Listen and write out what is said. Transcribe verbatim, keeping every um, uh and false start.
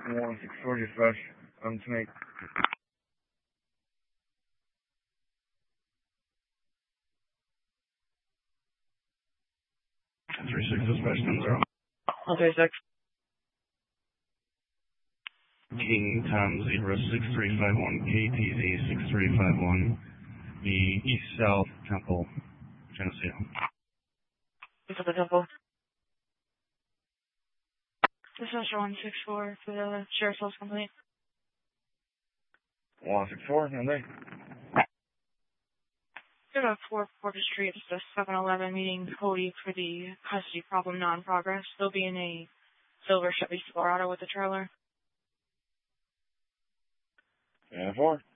one six four dispatch. Um, to make. three six dispatch ten zero. one three six. King Tom zero six three five one K T Z six three five one. The East South Temple, Geneseo. This is the Temple. This is one six four for the Sheriff's House complaint. one six four, and they. Go to four Porter Street, it's a seven eleven meeting Cody for the custody problem non-progress. They'll be in a silver Chevy Silverado with a trailer. And four.